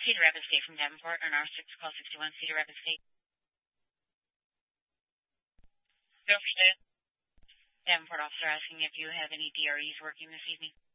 Cedar Rapids State from Davenport, on R6, call 61, Cedar Rapids State. Jefferson. Davenport officer asking if you have any DREs working this evening.